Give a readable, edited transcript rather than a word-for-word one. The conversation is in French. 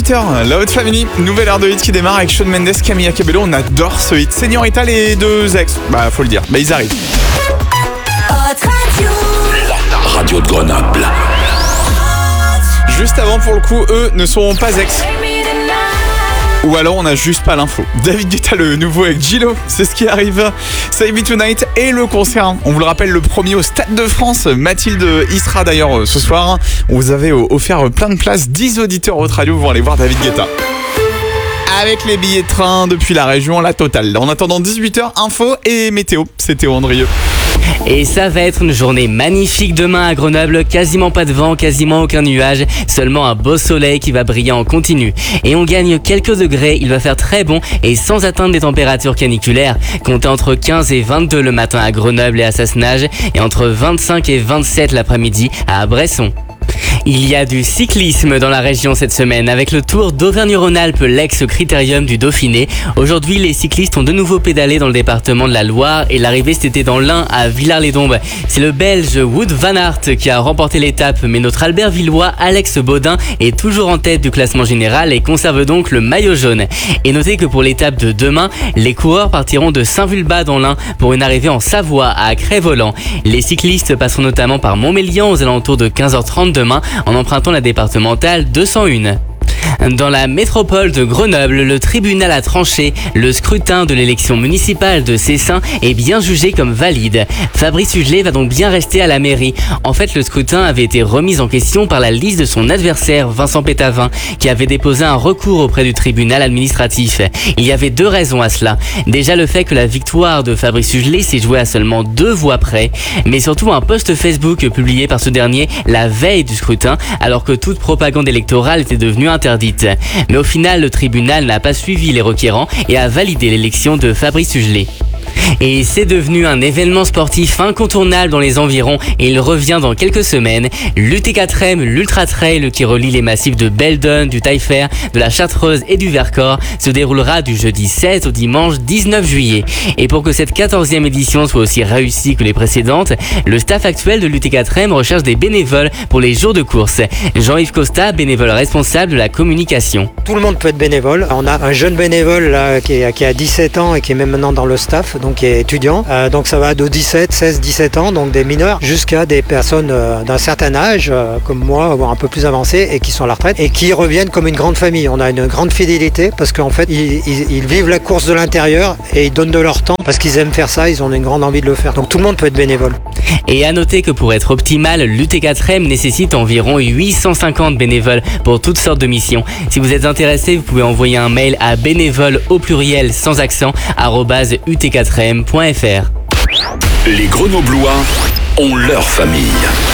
18h, la Haute Family, nouvelle heure de hit qui démarre avec Shawn Mendes, Camila Cabello. On adore ce hit. Señorita, les deux ex, faut le dire, ils arrivent. La radio de Grenoble. Juste avant, pour le coup, eux ne sont pas ex. Ou alors on n'a juste pas l'info. David Guetta, le nouveau avec Gillo, c'est ce qui arrive. Save Me Tonight et le concert. On vous le rappelle, le premier au Stade de France. Mathilde y sera d'ailleurs ce soir. On vous avait offert plein de places. 10 auditeurs Haute Radio vont aller voir David Guetta. Avec les billets de train depuis la région, la totale. En attendant 18h, info et météo. C'est Théo Andrieux. Et ça va être une journée magnifique demain à Grenoble, quasiment pas de vent, quasiment aucun nuage, seulement un beau soleil qui va briller en continu. Et on gagne quelques degrés, il va faire très bon et sans atteindre des températures caniculaires. Comptez entre 15 et 22 le matin à Grenoble et à Sassenage et entre 25 et 27 l'après-midi à Bresson. Il y a du cyclisme dans la région cette semaine avec le Tour d'Auvergne-Rhône-Alpes, l'ex-critérium du Dauphiné. Aujourd'hui, les cyclistes ont de nouveau pédalé dans le département de la Loire et l'arrivée c'était dans l'Ain à Villars-les-Dombes. C'est le Belge Wout van Aert qui a remporté l'étape, mais notre Albert Villois, Alex Baudin, est toujours en tête du classement général et conserve donc le maillot jaune. Et notez que pour l'étape de demain, les coureurs partiront de Saint-Vulbas dans l'Ain pour une arrivée en Savoie à Crest-Voland. Les cyclistes passeront notamment par Montmélian aux alentours de 15h30 demain en empruntant la départementale 201. Dans la métropole de Grenoble, le tribunal a tranché. Le scrutin de l'élection municipale de Cessin est bien jugé comme valide. Fabrice Hugelet va donc bien rester à la mairie. En fait, le scrutin avait été remis en question par la liste de son adversaire, Vincent Pétavin, qui avait déposé un recours auprès du tribunal administratif. Il y avait deux raisons à cela. Déjà le fait que la victoire de Fabrice Hugelet s'est jouée à seulement 2 voix près, mais surtout un post Facebook publié par ce dernier la veille du scrutin, alors que toute propagande électorale était devenue interdite. Mais au final, le tribunal n'a pas suivi les requérants et a validé l'élection de Fabrice Hugelet. Et c'est devenu un événement sportif incontournable dans les environs et il revient dans quelques semaines. L'UT4M, l'Ultra Trail qui relie les massifs de Beldon, du Taillefer, de la Chartreuse et du Vercors se déroulera du jeudi 16 au dimanche 19 juillet. Et pour que cette 14e édition soit aussi réussie que les précédentes, le staff actuel de l'UT4M recherche des bénévoles pour les jours de course. Jean-Yves Costa, bénévole responsable de la communication. Tout le monde peut être bénévole. On a un jeune bénévole là, qui a 17 ans et qui est même maintenant dans le staff, donc qui est étudiant. Donc ça va de 16-17 ans, donc des mineurs, jusqu'à des personnes d'un certain âge, comme moi, voire un peu plus avancées, et qui sont à la retraite, et qui reviennent comme une grande famille. On a une grande fidélité, parce qu'en fait, ils vivent la course de l'intérieur, et ils donnent de leur temps, parce qu'ils aiment faire ça, ils ont une grande envie de le faire. Donc tout le monde peut être bénévole. Et à noter que pour être optimal, l'UT4M nécessite environ 850 bénévoles pour toutes sortes de missions. Si vous êtes intéressé, vous pouvez envoyer un mail à bénévoles au pluriel sans accent @ut4m.fr. Les Grenoblois ont leur famille.